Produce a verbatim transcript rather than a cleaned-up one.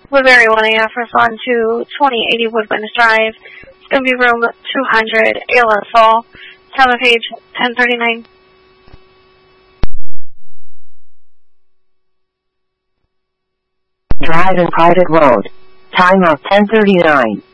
Woodbury one A F, respond to twenty eighty Woodlands Drive. It's going to be room two hundred, A L S Hall, time of page ten thirty-nine. Drive and private road, time of ten thirty-nine.